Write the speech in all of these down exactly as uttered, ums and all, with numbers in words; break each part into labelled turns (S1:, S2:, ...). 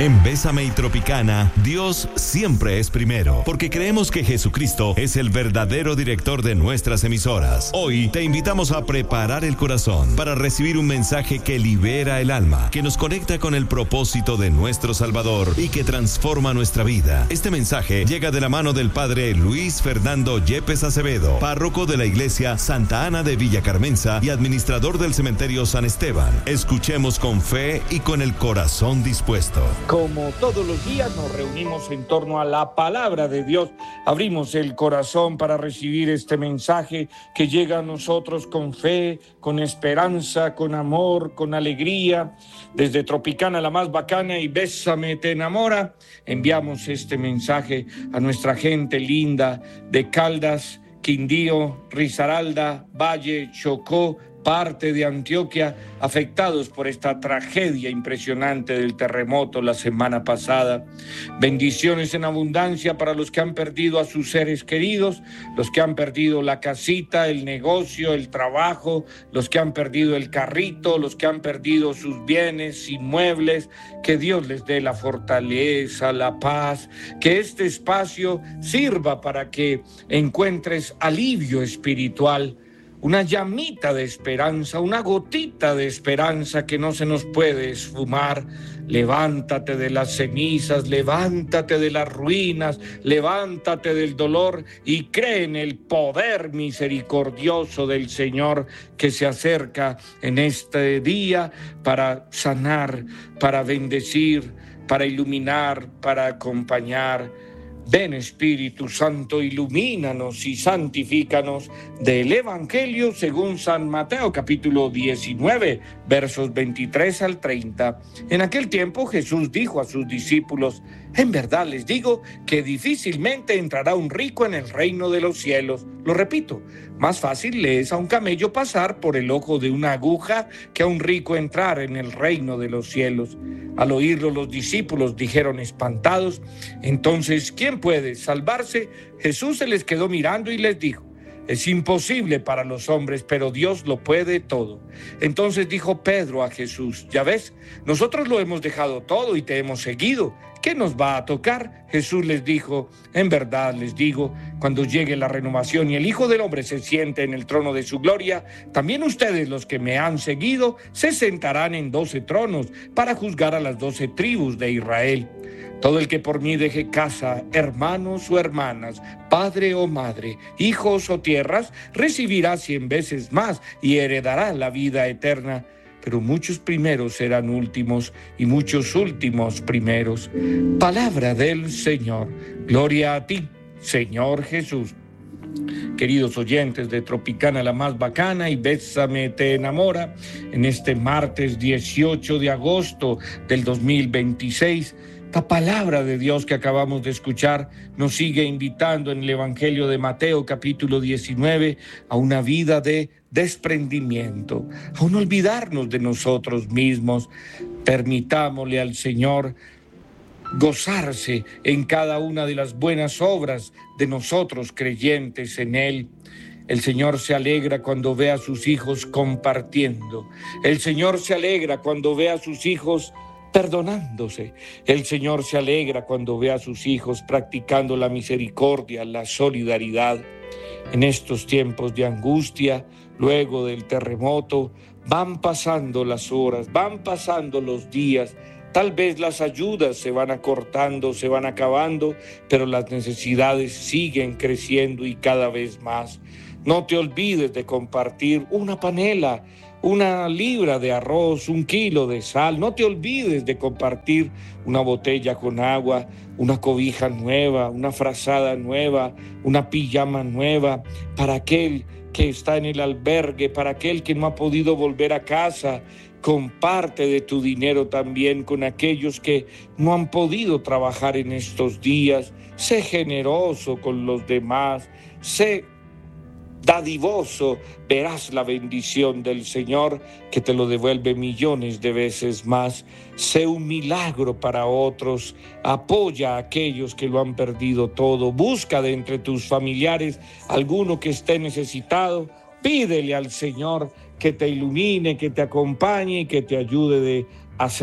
S1: En Bésame y Tropicana, Dios siempre es primero, porque creemos que Jesucristo es el verdadero director de nuestras emisoras. Hoy te invitamos a preparar el corazón para recibir un mensaje que libera el alma, que nos conecta con el propósito de nuestro Salvador y que transforma nuestra vida. Este mensaje llega de la mano del Padre Luis Fernando Yepes Acevedo, párroco de la Iglesia Santa Ana de Villa Carmenza y administrador del Cementerio San Esteban. Escuchemos con fe y con el corazón dispuesto.
S2: Como todos los días nos reunimos en torno a la palabra de Dios, abrimos el corazón para recibir este mensaje que llega a nosotros con fe, con esperanza, con amor, con alegría. Desde Tropicana la más bacana y Bésame te enamora, enviamos este mensaje a nuestra gente linda de Caldas, Quindío, Risaralda, Valle, Chocó, parte de Antioquia, afectados por esta tragedia impresionante del terremoto la semana pasada. Bendiciones en abundancia para los que han perdido a sus seres queridos, los que han perdido la casita, el negocio, el trabajo, los que han perdido el carrito, los que han perdido sus bienes inmuebles. Que Dios les dé la fortaleza, la paz, que este espacio sirva para que encuentres alivio espiritual, una llamita de esperanza, una gotita de esperanza que no se nos puede esfumar. Levántate de las cenizas, levántate de las ruinas, levántate del dolor y cree en el poder misericordioso del Señor que se acerca en este día para sanar, para bendecir, para iluminar, para acompañar. Ven, Espíritu Santo, ilumínanos y santifícanos. Del Evangelio según San Mateo, capítulo diecinueve, versos veintitrés al treinta. En aquel tiempo Jesús dijo a sus discípulos: en verdad les digo que difícilmente entrará un rico en el reino de los cielos. Lo repito, más fácil le es a un camello pasar por el ojo de una aguja que a un rico entrar en el reino de los cielos. Al oírlo, los discípulos dijeron espantados: entonces, ¿quién puede salvarse? Jesús se les quedó mirando y les dijo: es imposible para los hombres, pero Dios lo puede todo. Entonces dijo Pedro a Jesús: ya ves, nosotros lo hemos dejado todo y te hemos seguido. ¿Qué nos va a tocar? Jesús les dijo: en verdad les digo, cuando llegue la renovación y el Hijo del Hombre se siente en el trono de su gloria, también ustedes, los que me han seguido, se sentarán en doce tronos para juzgar a las doce tribus de Israel. Todo el que por mí deje casa, hermanos o hermanas, padre o madre, hijos o tierras, recibirá cien veces más y heredará la vida eterna. Pero muchos primeros serán últimos y muchos últimos primeros. Palabra del Señor. Gloria a ti, Señor Jesús. Queridos oyentes de Tropicana la más bacana y Bésame te enamora, en este martes dieciocho de agosto del dos mil veintiséis, la palabra de Dios que acabamos de escuchar nos sigue invitando en el Evangelio de Mateo, capítulo diecinueve, a una vida de desprendimiento, a un olvidarnos de nosotros mismos. Permitámosle al Señor gozarse en cada una de las buenas obras de nosotros creyentes en Él. El Señor se alegra cuando ve a sus hijos compartiendo. El Señor se alegra cuando ve a sus hijos perdonándose. El Señor se alegra cuando ve a sus hijos practicando la misericordia, la solidaridad. En estos tiempos de angustia, luego del terremoto, van pasando las horas, van pasando los días. Tal vez las ayudas se van acortando, se van acabando, pero las necesidades siguen creciendo y cada vez más. No te olvides de compartir una panela, una libra de arroz, un kilo de sal. No te olvides de compartir una botella con agua, una cobija nueva, una frazada nueva, una pijama nueva para aquel que está en el albergue, para aquel que no ha podido volver a casa. Comparte de tu dinero también con aquellos que no han podido trabajar en estos días. Sé generoso con los demás, sé dadivoso, verás la bendición del Señor que te lo devuelve millones de veces más. Sé un milagro para otros, apoya a aquellos que lo han perdido todo, busca de entre tus familiares alguno que esté necesitado, pídele al Señor que te ilumine, que te acompañe y que te ayude de hacer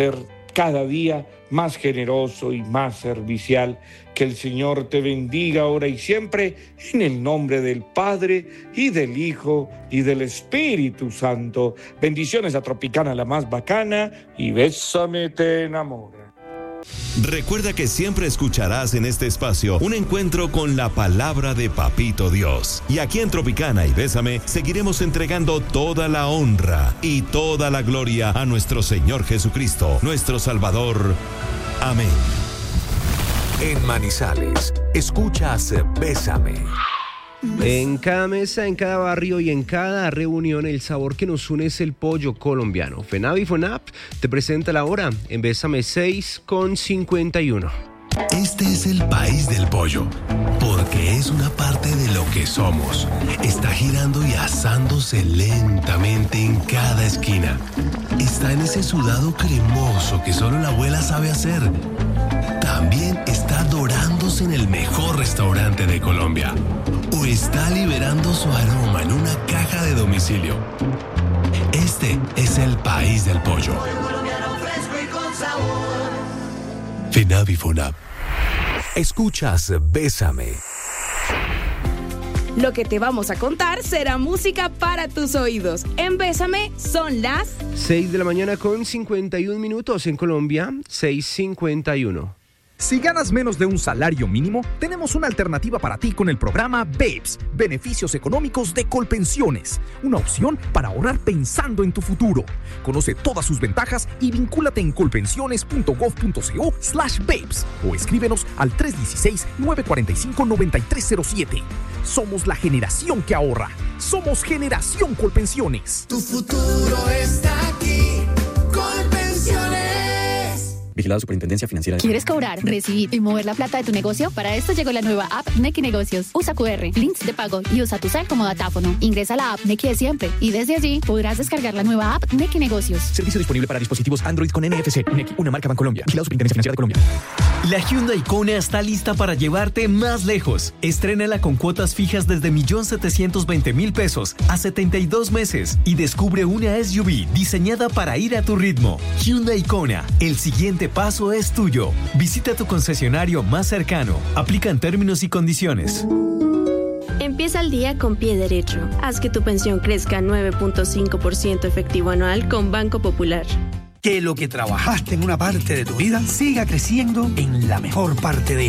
S2: cada día más generoso y más servicial. Que el Señor te bendiga ahora y siempre, en el nombre del Padre, y del Hijo, y del Espíritu Santo. Bendiciones a Tropicana, la más bacana, y Bésame te enamora.
S1: Recuerda que siempre escucharás en este espacio un encuentro con la palabra de Papito Dios. Y aquí en Tropicana y Bésame seguiremos entregando toda la honra y toda la gloria a nuestro Señor Jesucristo, nuestro Salvador. Amén.
S3: En Manizales, escuchas Bésame.
S4: En cada mesa, en cada barrio y en cada reunión, el sabor que nos une es el pollo colombiano. FENAV y FONAP te presenta la hora en Bésame seis con cincuenta y uno.
S5: Este es el país del pollo, porque es una parte de lo que somos. Está girando y asándose lentamente en cada esquina. Está en ese sudado cremoso que solo la abuela sabe hacer. También está dorándose en el mejor restaurante de Colombia. O está liberando su aroma en una caja de domicilio. Este es el país del pollo. FENAV y FONAP.
S3: Escuchas Bésame.
S6: Lo que te vamos a contar será música para tus oídos. En Bésame son las
S4: seis de la mañana con cincuenta y un minutos en Colombia, seis cincuenta y uno.
S7: Si ganas menos de un salario mínimo, tenemos una alternativa para ti con el programa BEPS, Beneficios Económicos de Colpensiones, una opción para ahorrar pensando en tu futuro. Conoce todas sus ventajas y vincúlate en colpensiones.gov.co slash BEPS o escríbenos al tres uno seis, nueve cuatro cinco, nueve tres cero siete. Somos la generación que ahorra. Somos Generación Colpensiones.
S8: Tu futuro está aquí. Colpensiones.
S9: Vigilado Superintendencia Financiera.
S10: ¿Quieres cobrar, recibir y mover la plata de tu negocio? Para esto llegó la nueva app Nequi Negocios. Usa cu erre, links de pago y usa tu cel como datáfono. Ingresa a la app Nequi de siempre y desde allí podrás descargar la nueva app Nequi Negocios.
S9: Servicio disponible para dispositivos Android con N F C. Nequi, una marca Bancolombia. Vigilado Superintendencia Financiera de Colombia.
S11: La Hyundai Kona está lista para llevarte más lejos. Estrénala con cuotas fijas desde un millón setecientos veinte mil pesos a setenta y dos meses y descubre una S U V diseñada para ir a tu ritmo. Hyundai Kona, el siguiente paso es tuyo. Visita tu concesionario más cercano. Aplican términos y condiciones.
S12: Empieza el día con pie derecho. Haz que tu pensión crezca nueve punto cinco por ciento efectivo anual con Banco Popular.
S13: Que lo que trabajaste en una parte de tu vida siga creciendo en la mejor parte de